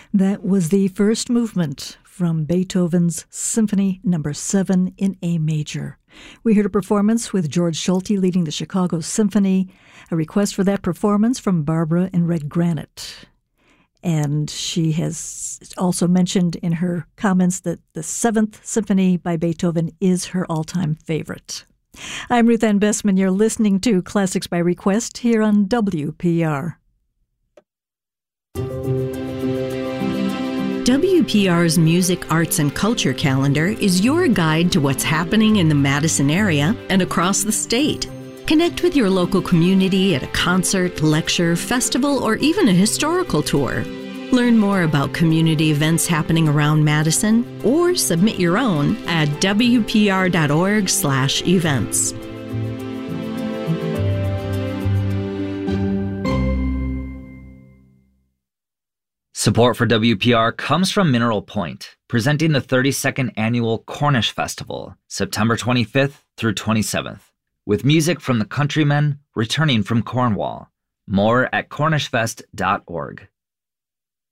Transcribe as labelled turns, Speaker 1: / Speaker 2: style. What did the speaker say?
Speaker 1: That was the first movement from Beethoven's Symphony No. 7 in A major. We heard a performance with George Schulte leading the Chicago Symphony, a request for that performance from Barbara in Red Granite. And she has also mentioned in her comments that the 7th Symphony by Beethoven is her all-time favorite. I'm Ruth Ann Bessman. You're listening to Classics by Request here on WPR.
Speaker 2: WPR's Music, Arts, and Culture calendar is your guide to what's happening in the Madison area and across the state. Connect with your local community at a concert, lecture, festival, or even a historical tour. Learn more about community events happening around Madison or submit your own at wpr.org/events.
Speaker 3: Support for WPR comes from Mineral Point, presenting the 32nd Annual Cornish Festival, September 25th through 27th, with music from the Countrymen returning from Cornwall. More at cornishfest.org.